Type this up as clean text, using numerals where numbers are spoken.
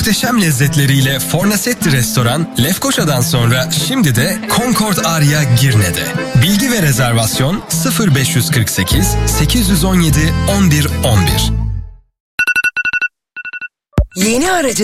Muhteşem lezzetleriyle Fornasetti Restoran, Lefkoşa'dan sonra şimdi de Concord Aria Girne'de. Bilgi ve rezervasyon 0548 817 11 11. Yeni aracı